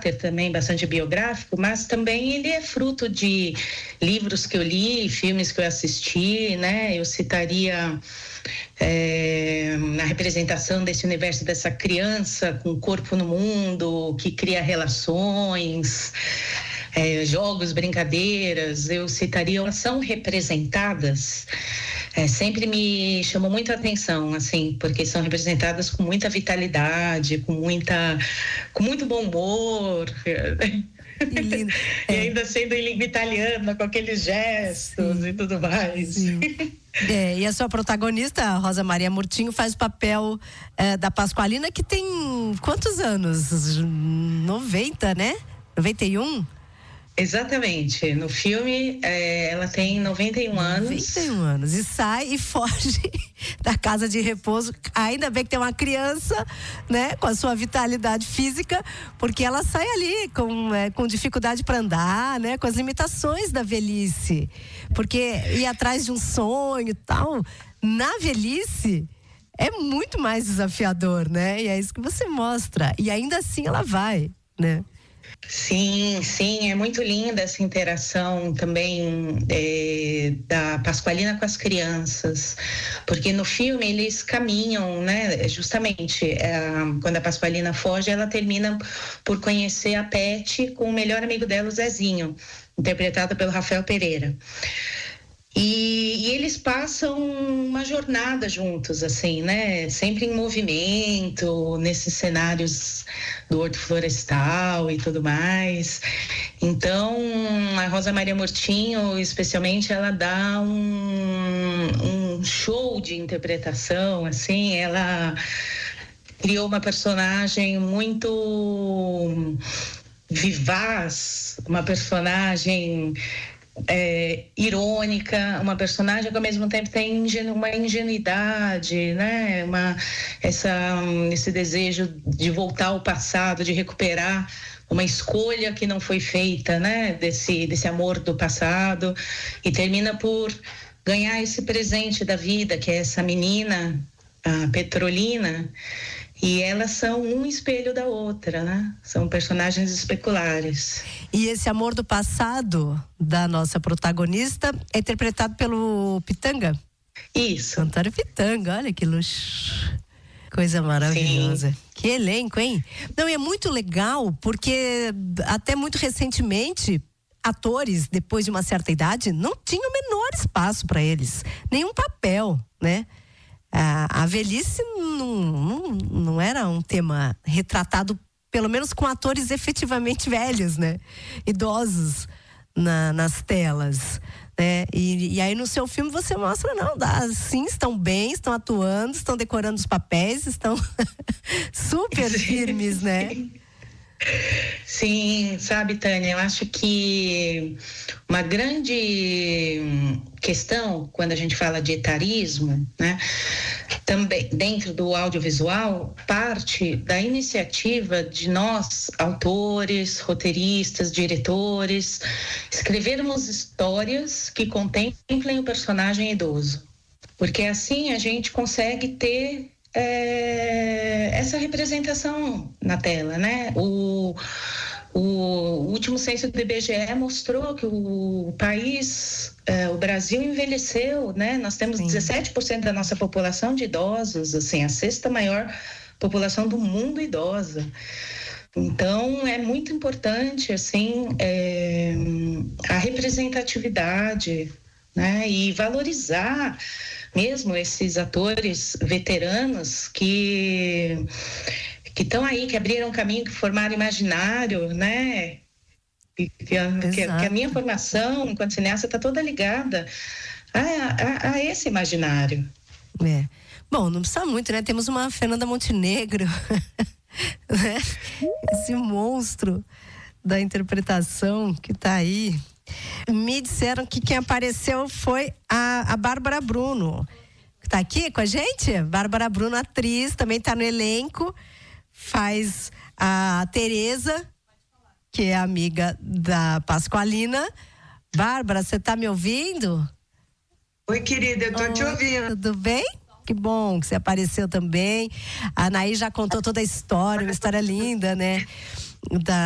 caráter também bastante biográfico, mas também ele é fruto de livros que eu li, filmes que eu assisti, né? Eu citaria na representação desse universo dessa criança com o corpo no mundo, que cria relações, jogos, brincadeiras. Eu citaria, elas são representadas, sempre me chamou muito a atenção, assim, porque são representadas com muita vitalidade, com muito bom humor. Que lindo. E ainda sendo em língua italiana, com aqueles gestos. Sim. E tudo mais. Sim. E a sua protagonista, a Rosa Maria Murtinho, faz o papel da Pasqualina, que tem quantos anos? 90, né? 91? Exatamente. No filme, ela tem 91 anos. 91 anos. E sai e foge da casa de repouso. Ainda bem que tem uma criança, né? Com a sua vitalidade física, porque ela sai ali com dificuldade para andar, né? Com as limitações da velhice. Porque ir atrás de um sonho e tal, na velhice, é muito mais desafiador, né? E é isso que você mostra. E ainda assim ela vai, né? Sim, é muito linda essa interação também da Pasqualina com as crianças, porque no filme eles caminham, né? Justamente quando a Pasqualina foge, ela termina por conhecer a Pete com o melhor amigo dela, o Zezinho, interpretado pelo Rafael Pereira. E eles passam uma jornada juntos, assim, né? Sempre em movimento, nesses cenários do Horto Florestal e tudo mais. Então, a Rosa Maria Murtinho, especialmente, ela dá um show de interpretação, assim. Ela criou uma personagem muito vivaz, uma personagem irônica, uma personagem que ao mesmo tempo tem uma ingenuidade, né? Esse desejo de voltar ao passado, de recuperar uma escolha que não foi feita, né? Desse amor do passado, e termina por ganhar esse presente da vida, que é essa menina, a Petrolina. E elas são um espelho da outra, né? São personagens especulares. E esse amor do passado da nossa protagonista é interpretado pelo Pitanga? Isso. Antônio Pitanga, olha que luxo. Coisa maravilhosa. Sim. Que elenco, hein? Não, e é muito legal, porque até muito recentemente, atores, depois de uma certa idade, não tinham o menor espaço para eles. Nenhum papel, né? A velhice não era um tema retratado, pelo menos com atores efetivamente velhos, né? Idosos nas telas, né? E aí no seu filme você mostra, sim, estão bem, estão atuando, estão decorando os papéis, estão super firmes, né? Sim, sabe, Tânia, eu acho que uma grande questão quando a gente fala de etarismo, né, também dentro do audiovisual, parte da iniciativa de nós, autores, roteiristas, diretores, escrevermos histórias que contemplem o personagem idoso, porque assim a gente consegue ter essa representação na tela, né? O último censo do IBGE mostrou que o país, o Brasil envelheceu, né? Nós temos 17% da nossa população de idosos, assim, a sexta maior população do mundo idosa. Então, é muito importante, assim, a representatividade, né? E valorizar mesmo esses atores veteranos que estão aí, que abriram caminho, que formaram imaginário, né? Que a minha formação enquanto cineasta está toda ligada a esse imaginário. Bom, não precisa muito, né? Temos uma Fernanda Montenegro, né? Esse monstro da interpretação que está aí. Me disseram que quem apareceu foi a Bárbara Bruno, que tá aqui com a gente. Bárbara Bruno, atriz, também tá no elenco, faz a Tereza, que é amiga da Pasqualina. Bárbara, você tá me ouvindo? Oi, querida, eu tô te ouvindo. Tudo bem? Que bom que você apareceu também. A Anaí já contou toda a história, uma história linda, né?